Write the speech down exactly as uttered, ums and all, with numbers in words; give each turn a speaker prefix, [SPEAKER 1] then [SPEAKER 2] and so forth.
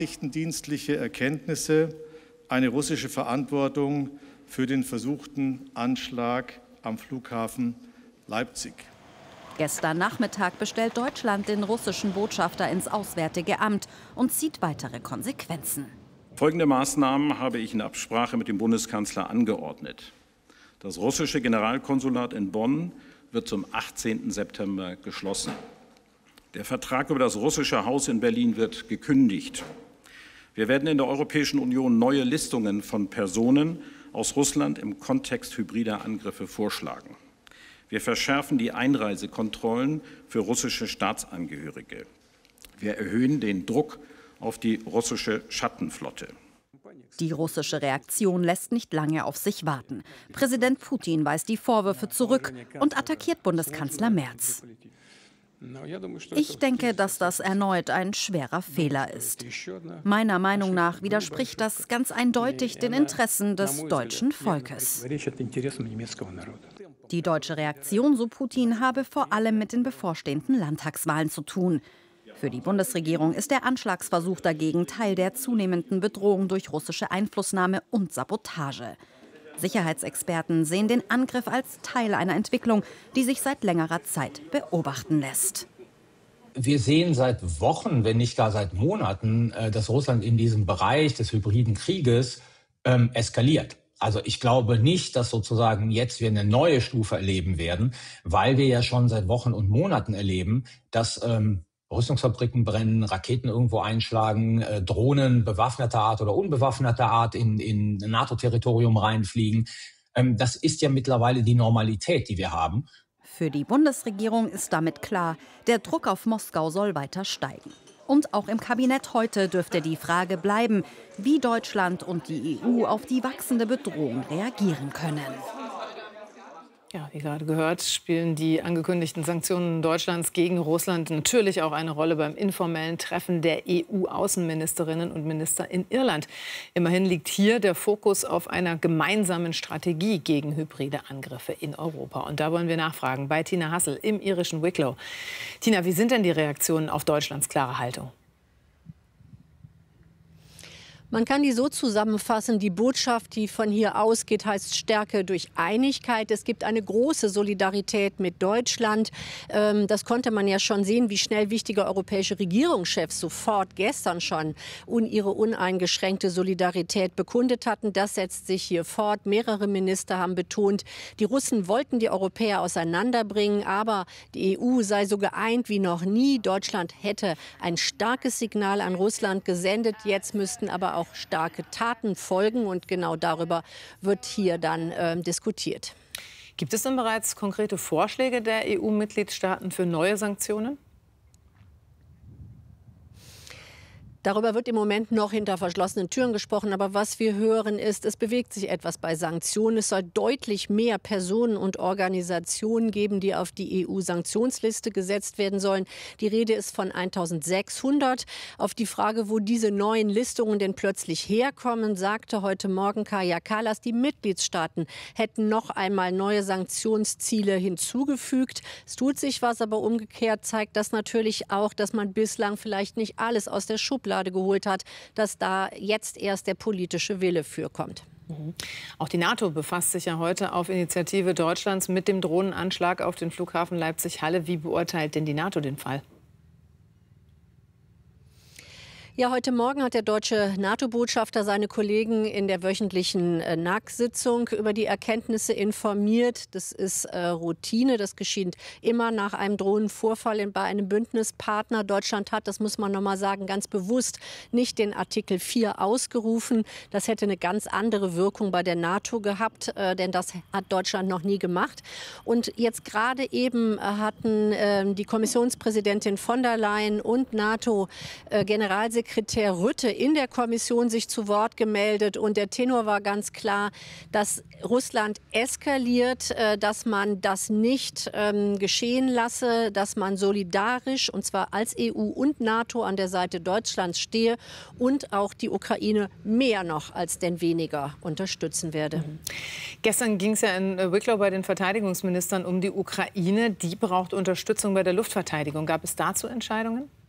[SPEAKER 1] Nachrichtendienstliche Erkenntnisse eine russische Verantwortung für den versuchten Anschlag am Flughafen Leipzig.
[SPEAKER 2] Gestern Nachmittag bestellt Deutschland den russischen Botschafter ins Auswärtige Amt und zieht weitere Konsequenzen.
[SPEAKER 3] Folgende Maßnahmen habe ich in Absprache mit dem Bundeskanzler angeordnet. Das russische Generalkonsulat in Bonn wird zum achtzehnten September geschlossen. Der Vertrag über das russische Haus in Berlin wird gekündigt. Wir werden in der Europäischen Union neue Listungen von Personen aus Russland im Kontext hybrider Angriffe vorschlagen. Wir verschärfen die Einreisekontrollen für russische Staatsangehörige. Wir erhöhen den Druck auf die russische Schattenflotte.
[SPEAKER 2] Die russische Reaktion lässt nicht lange auf sich warten. Präsident Putin weist die Vorwürfe zurück und attackiert Bundeskanzler Merz. Ich denke, dass das erneut ein schwerer Fehler ist. Meiner Meinung nach widerspricht das ganz eindeutig den Interessen des deutschen Volkes. Die deutsche Reaktion, so Putin, habe vor allem mit den bevorstehenden Landtagswahlen zu tun. Für die Bundesregierung ist der Anschlagsversuch dagegen Teil der zunehmenden Bedrohung durch russische Einflussnahme und Sabotage. Sicherheitsexperten sehen den Angriff als Teil einer Entwicklung, die sich seit längerer Zeit beobachten lässt.
[SPEAKER 4] Wir sehen seit Wochen, wenn nicht gar seit Monaten, dass Russland in diesem Bereich des hybriden Krieges ähm, eskaliert. Also ich glaube nicht, dass sozusagen jetzt wir eine neue Stufe erleben werden, weil wir ja schon seit Wochen und Monaten erleben, dass ähm, Rüstungsfabriken brennen, Raketen irgendwo einschlagen, äh, Drohnen bewaffneter Art oder unbewaffneter Art in, in NATO-Territorium reinfliegen. Ähm, das ist ja mittlerweile die Normalität, die wir haben.
[SPEAKER 2] Für die Bundesregierung ist damit klar, der Druck auf Moskau soll weiter steigen. Und auch im Kabinett heute dürfte die Frage bleiben, wie Deutschland und die E U auf die wachsende Bedrohung reagieren können.
[SPEAKER 5] Ja, wie gerade gehört, spielen die angekündigten Sanktionen Deutschlands gegen Russland natürlich auch eine Rolle beim informellen Treffen der E U-Außenministerinnen und Minister in Irland. Immerhin liegt hier der Fokus auf einer gemeinsamen Strategie gegen hybride Angriffe in Europa. Und da wollen wir nachfragen bei Tina Hassel im irischen Wicklow. Tina, wie sind denn die Reaktionen auf Deutschlands klare Haltung?
[SPEAKER 6] Man kann die so zusammenfassen, die Botschaft, die von hier ausgeht, heißt Stärke durch Einigkeit. Es gibt eine große Solidarität mit Deutschland. Das konnte man ja schon sehen, wie schnell wichtige europäische Regierungschefs sofort gestern schon ihre uneingeschränkte Solidarität bekundet hatten. Das setzt sich hier fort. Mehrere Minister haben betont, die Russen wollten die Europäer auseinanderbringen, aber die E U sei so geeint wie noch nie. Deutschland hätte ein starkes Signal an Russland gesendet. Jetzt müssten aber auch auch starke Taten folgen. Und genau darüber wird hier dann äh, diskutiert.
[SPEAKER 5] Gibt es denn bereits konkrete Vorschläge der E U-Mitgliedstaaten für neue Sanktionen?
[SPEAKER 6] Darüber wird im Moment noch hinter verschlossenen Türen gesprochen. Aber was wir hören ist, es bewegt sich etwas bei Sanktionen. Es soll deutlich mehr Personen und Organisationen geben, die auf die E U-Sanktionsliste gesetzt werden sollen. Die Rede ist von eintausendsechshundert. Auf die Frage, wo diese neuen Listungen denn plötzlich herkommen, sagte heute Morgen Kaja Kallas, die Mitgliedstaaten hätten noch einmal neue Sanktionsziele hinzugefügt. Es tut sich was, aber umgekehrt zeigt das natürlich auch, dass man bislang vielleicht nicht alles aus der Schublade geholt hat, dass da jetzt erst der politische Wille für kommt.
[SPEAKER 5] Mhm. Auch die NATO befasst sich ja heute auf Initiative Deutschlands mit dem Drohnenanschlag auf den Flughafen Leipzig-Halle. Wie beurteilt denn die NATO den Fall?
[SPEAKER 6] Ja, heute Morgen hat der deutsche NATO-Botschafter seine Kollegen in der wöchentlichen äh, N A C-Sitzung über die Erkenntnisse informiert. Das ist äh, Routine. Das geschieht immer nach einem Drohnenvorfall in, bei einem Bündnispartner. Deutschland hat, das muss man noch mal sagen, ganz bewusst nicht den Artikel vier ausgerufen. Das hätte eine ganz andere Wirkung bei der NATO gehabt, äh, denn das hat Deutschland noch nie gemacht. Und jetzt gerade eben äh, hatten äh, die Kommissionspräsidentin von der Leyen und NATO-Generalsekretär Sekretär Rütte in der Kommission sich zu Wort gemeldet. Und der Tenor war ganz klar, dass Russland eskaliert, dass man das nicht ähm, geschehen lasse, dass man solidarisch, und zwar als E U und NATO, an der Seite Deutschlands stehe und auch die Ukraine mehr noch als denn weniger unterstützen werde.
[SPEAKER 5] Mhm. Gestern ging es ja in Wicklow bei den Verteidigungsministern um die Ukraine. Die braucht Unterstützung bei der Luftverteidigung. Gab es dazu Entscheidungen?